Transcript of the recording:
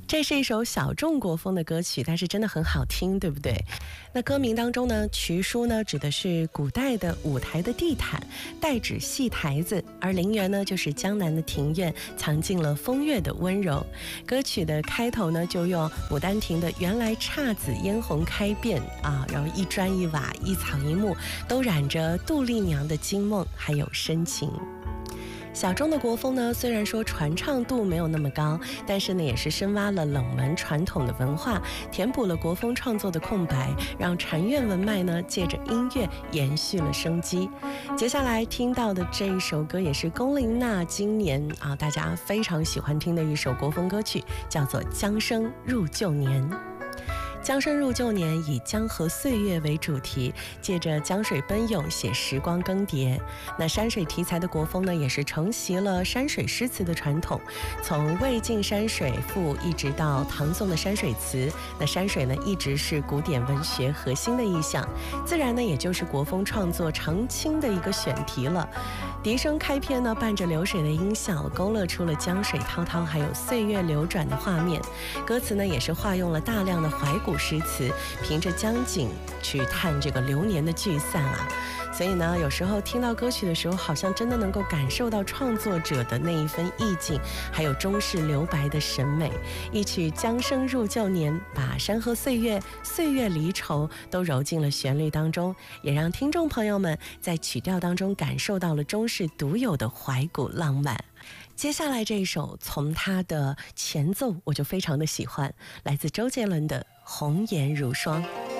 这是一首小众国风的歌曲，但是真的很好听，对不对？那歌名当中呢，渠书呢指的是古代的舞台的地毯，代指戏台子，而陵园呢就是江南的庭院，藏进了风月的温柔。歌曲的开头呢就用《牡丹亭》的原来姹紫嫣红开遍啊，然后一砖一瓦一草一木都染着杜丽娘的惊梦还有深情。小众的国风呢，虽然说传唱度没有那么高，但是呢，也是深挖了冷门传统的文化，填补了国风创作的空白，让禅院文脉呢，借着音乐延续了生机。接下来听到的这一首歌，也是龚琳娜今年大家非常喜欢听的一首国风歌曲，叫做《江声入旧年》。江声入旧年以江河岁月为主题，借着江水奔涌写时光更迭。那山水题材的国风呢，也是承袭了山水诗词的传统，从魏晋山水赋一直到唐宋的山水词，那山水呢一直是古典文学核心的意象，自然呢也就是国风创作常青的一个选题了。笛声开篇呢，伴着流水的音效，勾勒出了江水滔滔还有岁月流转的画面。歌词呢也是化用了大量的怀古诗词，凭着江景去探这个流年的聚散啊。所以呢，有时候听到歌曲的时候，好像真的能够感受到创作者的那一份意境，还有中式留白的审美。一曲《江声入旧年》，把山河岁月、岁月离愁都揉进了旋律当中，也让听众朋友们在曲调当中感受到了中式独有的怀古浪漫。接下来这一首，从它的前奏我就非常的喜欢，来自周杰伦的《红颜如霜》。